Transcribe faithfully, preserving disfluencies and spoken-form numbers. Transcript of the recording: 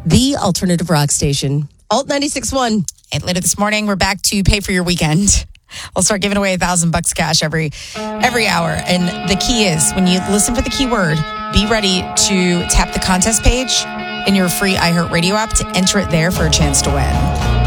the alternative rock station. Alt ninety-six point one. And later this morning, we're back to pay for your weekend. I'll start giving away a thousand bucks cash every every hour. And the key is, when you listen for the keyword, be ready to tap the contest page in your free iHeartRadio app to enter it there for a chance to win.